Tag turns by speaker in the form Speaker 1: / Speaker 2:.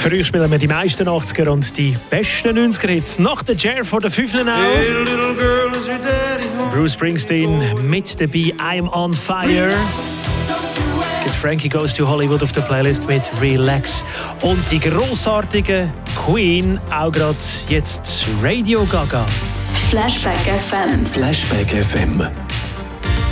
Speaker 1: Für euch spielen wir die meisten 80er und die besten 90er-Hits. Nach der Cher von der 5 now. Bruce Springsteen mit dabei, I'm on Fire. Es gibt Frankie Goes to Hollywood auf der Playlist mit Relax. Und die grossartige Queen, auch gerade jetzt Radio Gaga.
Speaker 2: Flashback FM.
Speaker 3: Flashback FM.